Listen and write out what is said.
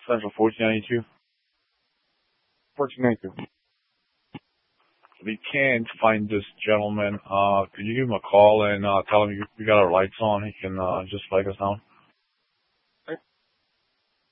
Central 1492. 1492. If you can't find this gentleman, could you give him a call and tell him we got our lights on? He can just flag us down.